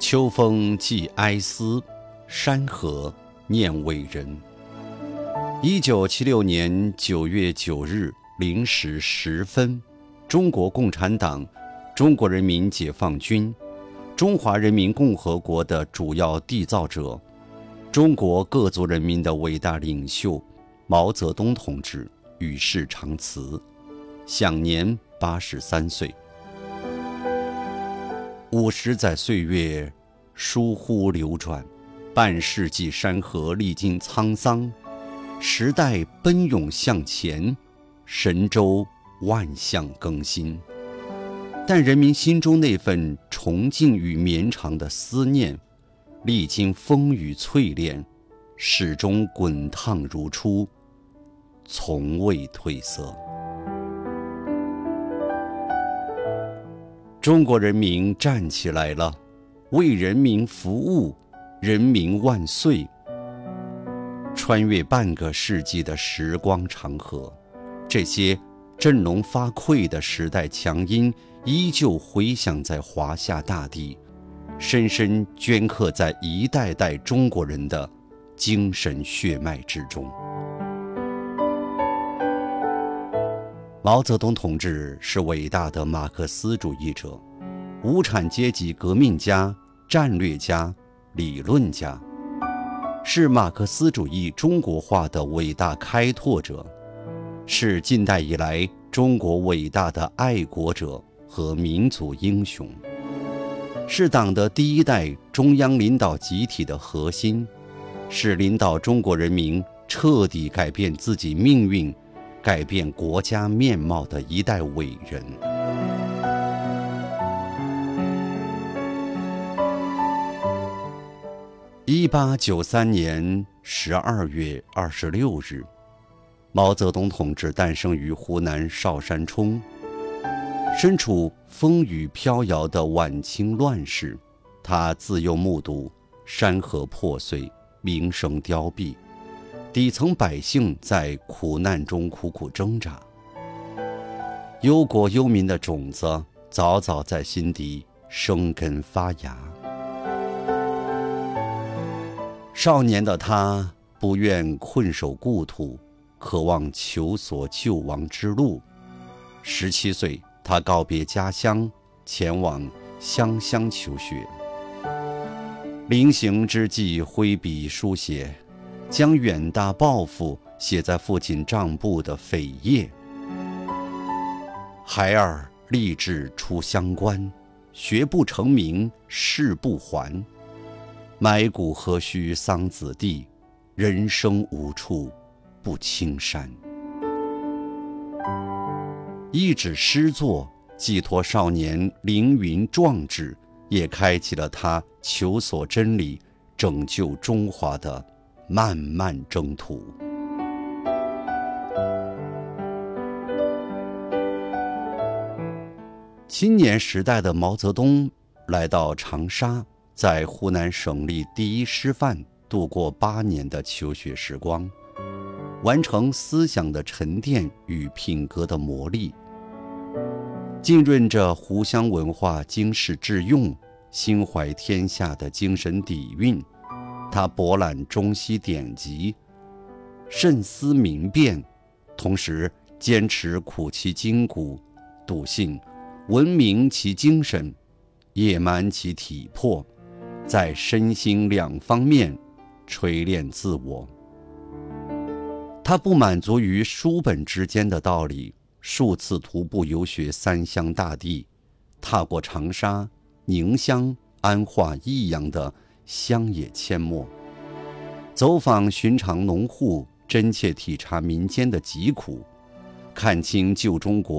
秋风寄哀思，山河念伟人。1976年9月9日0时10分，中国共产党、中国人民解放军、中华人民共和国的主要缔造者、中国各族人民的伟大领袖毛泽东同志与世长辞，享年83岁。50载岁月疏忽流转，半世纪山河历经沧桑，时代奔涌向前，神州万象更新。但人民心中那份崇敬与绵长的思念，历经风雨淬炼，始终滚烫如初，从未褪色。中国人民站起来了，为人民服务，人民万岁！穿越半个世纪的时光长河，这些振聋发聩的时代强音依旧回响在华夏大地，深深镌刻在一代代中国人的精神血脉之中。毛泽东同志是伟大的马克思主义者，无产阶级革命家、战略家、理论家，是马克思主义中国化的伟大开拓者，是近代以来中国伟大的爱国者和民族英雄，是党的第一代中央领导集体的核心，是领导中国人民彻底改变自己命运、改变国家面貌的一代伟人。1893年12月26日，毛泽东同志诞生于湖南邵山冲。身处风雨飘摇的晚清乱世，他自幼目睹山河破碎，民生凋敝，底层百姓在苦难中苦苦挣扎。忧国忧民的种子早早在心底生根发芽。少年的他不愿困守故土，渴望求索救亡之路。17岁，他告别家乡，前往湘乡求学。临行之际，挥笔书写，将远大抱负写在父亲账簿的扉页。孩儿立志出乡关，学不成名誓不还。埋骨何须桑梓地，人生无处不青山。一纸诗作寄托少年凌云壮志，也开启了他求索真理、拯救中华的漫漫征途。青年时代的毛泽东来到长沙，在湖南省立第一师范度过8年的求学时光，完成思想的沉淀与品格的磨砺，浸润着湖湘文化经世致用、心怀天下的精神底蕴。他博览中西典籍，慎思明辨，同时坚持苦其筋骨，笃信文明其精神，野蛮其体魄，在身心两方面锤炼自我。他不满足于书本之间的道理，数次徒步游学3湘大地，踏过长沙、宁乡、安化、益阳的乡野阡陌，走访寻常农户，真切体察民间的疾苦，看清旧中国